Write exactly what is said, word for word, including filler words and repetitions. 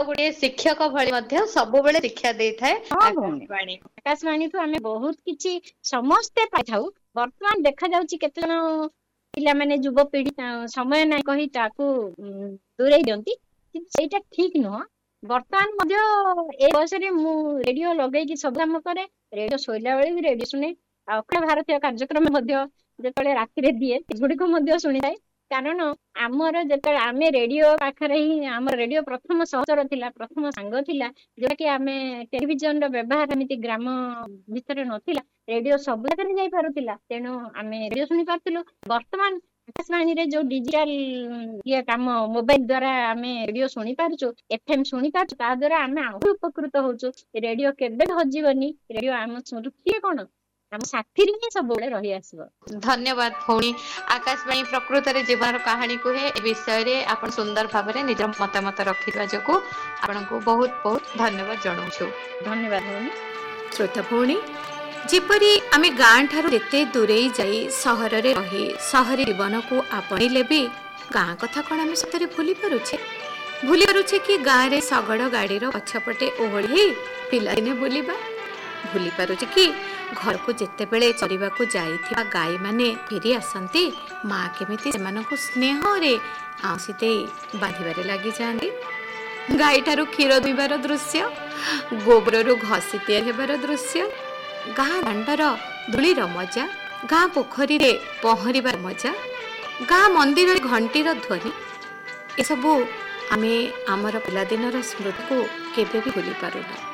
गोटे शिक्षक भଳି ମଧ୍ୟ ସବୁବେଳେ ଶିକ୍ଷା ଦେଇଥାଏ ହଁ ଭଉଣୀ, ଆକାଶବାଣୀ। ଆକାଶବାଣୀଠୁ ଆମେ ବହୁତ କିଛି ସମସ୍ତେ ପାଇଥାଉ। ବର୍ତ୍ତମାନ ଦେଖା ଯାଉଛି କେତେ ଜଣ ପିଲାମାନେ ଯୁବପିଢି ତା- ସମୟ ନାହିଁ କହି ତାକୁ ଉଁ, ଦୂରେଇ ଦିଅନ୍ତି, କିନ୍ତୁ ସେଇଟା ଠିକ ନୁହଁ। ବର୍ତ୍ତମାନ ମଧ୍ୟ ଏ ବୟସରେ ମୁଁ ରେଡିଓ ଲଗେଇକି ସବୁ କାମ କରେ। ରେଡିଓ ଶୋଇଲା ବେଳେ ବି ରେଡିଓ ଶୁଣେ। ଆଉ ଅଖିଳ ଭାରତୀୟ କାର୍ଯ୍ୟକ୍ରମ ମଧ୍ୟ ଯେତେବେଳେ ରାତିରେ ଦିଏ ସେଗୁଡିକ ମଧ୍ୟ ଶୁଣିଥାଏ। କାରଣ ଆମର ଯେତେବେଳେ ଆମେ ରେଡିଓ ପାଖରେ ହିଁ ଆମର ରେଡିଓ ପ୍ରଥମ ସହଚର ଥିଲା, ପ୍ରଥମ ସାଙ୍ଗ ଥିଲା, ଯୋଉଟା କି ଆମେ ଟେଲିଭିଜନ ର ବ୍ୟବହାର ଏମିତି ଗ୍ରାମ ଭିତରେ ନଥିଲା। ରେଡିଓ ସବୁ ଜାଗାରେ ଯାଇ ପାରୁଥିଲା, ତେଣୁ ଆମେ ରେଡିଓ ଶୁଣି ପାରୁଥିଲୁ। ବର୍ତ୍ତମାନ ଆକାଶବାଣୀରେ ଯୋଉ ଡିଜିଟାଲ ଇଏ କାମ ମୋବାଇଲ ଦ୍ଵାରା ଆମେ ରେଡିଓ ଶୁଣି ପାରୁଛୁ, ଏଫଏମ ଶୁଣି ପାରୁଛୁ, ତା ଦ୍ଵାରା ଆମେ ଆହୁରି ଉପକୃତ ହଉଛୁ। ରେଡିଓ କେବେ ହଜିବନି। ରେଡିଓ ଆମ ସ୍ମୃତି କଣ, ଆମ ସାଥିରେ ହିଁ ସବୁବେଳେ ରହି ଆସିବ। ଧନ୍ୟବାଦ ଭଉଣୀ। ଆକାଶବାଣୀ ପ୍ରକୃତରେ ଜୀବନର କାହାଣୀ କୁହେ। ଏ ବିଷୟରେ ଆପଣ ସୁନ୍ଦର ଭାବରେ ନିଜର ମତାମତ ରଖିଥିବା ଯୋଗୁଁ ଆପଣଙ୍କୁ ବହୁତ ବହୁତ ଧନ୍ୟବାଦ ଜଣାଉଛୁ। ଧନ୍ୟବାଦ ଭଉଣୀ। ଶ୍ରୋତା ଭଉଣୀ, ଯେପରି ଆମେ ଗାଁ ଠାରୁ ଯେତେ ଦୂରେଇ ଯାଇ ସହରରେ ରହି ସହରୀ ଜୀବନକୁ ଆପଣେଇଲେ ବି ଗାଁ କଥା କ'ଣ ଆମେ ସତରେ ଭୁଲି ପାରୁଛେ? ଭୁଲି ପାରୁଛେ କି ଗାଁରେ ଶଗଡ଼ ଗାଡ଼ିର ପଛପଟେ ଓହଳି ହେଇ ପିଲାଦିନେ ବୁଲିବା? ଭୁଲି ପାରୁଛେ କି ଘରକୁ ଯେତେବେଳେ ଚରିବାକୁ ଯାଇଥିବା ଗାଈମାନେ ଫେରି ଆସନ୍ତି, ମା କେମିତି ସେମାନଙ୍କୁ ସ୍ନେହରେ ଆଉଁସି ଦେଇ ବାନ୍ଧିବାରେ ଲାଗିଯାଆନ୍ତି? ଗାଈଠାରୁ କ୍ଷୀର ଦୁଇବାର ଦୃଶ୍ୟ, ଗୋବରରୁ ଘଷି ତିଆରି ହେବାର ଦୃଶ୍ୟ, ଗାଁ ଦାଣ୍ଡର ଧୂଳିର ମଜା, ଗାଁ ପୋଖରୀରେ ପହଁରିବାର ମଜା, ଗାଁ ମନ୍ଦିରରେ ଘଣ୍ଟିର ଧ୍ୱନି, ଏସବୁ ଆମେ ଆମର ପିଲାଦିନର ସ୍ମୃତିକୁ କେବେ ବି ଭୁଲି ପାରୁନା।